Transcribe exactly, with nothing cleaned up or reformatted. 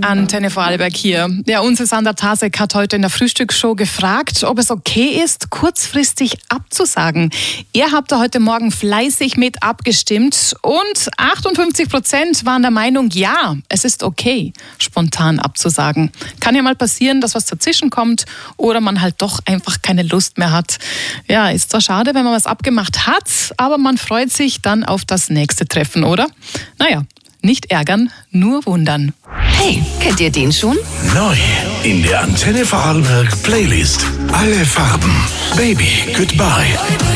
Antenne Vorarlberg hier. Ja, unser Sander Tasek hat heute in der Frühstücksshow gefragt, ob es okay ist, kurzfristig abzusagen. Ihr habt da heute Morgen fleißig mit abgestimmt und achtundfünfzig Prozent waren der Meinung, ja, es ist okay, spontan abzusagen. Kann ja mal passieren, dass was dazwischen kommt oder man halt doch einfach keine Lust mehr hat. Ja, ist zwar schade, wenn man was abgemacht hat, aber man freut sich dann auf das nächste Treffen, oder? Naja, nicht ärgern, nur wundern. Hey, kennt ihr den schon? Neu in der Antenne Vorarlberg Playlist. Alle Farben. Baby, Goodbye.